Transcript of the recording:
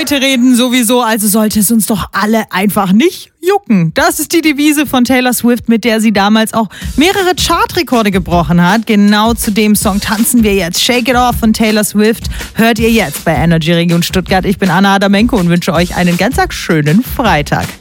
Leute reden sowieso, also sollte es uns doch alle einfach nicht jucken. Das ist die Devise von Taylor Swift, mit der sie damals auch mehrere Chartrekorde gebrochen hat. Genau zu dem Song tanzen wir jetzt. Shake It Off von Taylor Swift hört ihr jetzt bei Energy Region Stuttgart. Ich bin Anna Adamenko und wünsche euch einen ganz schönen Freitag.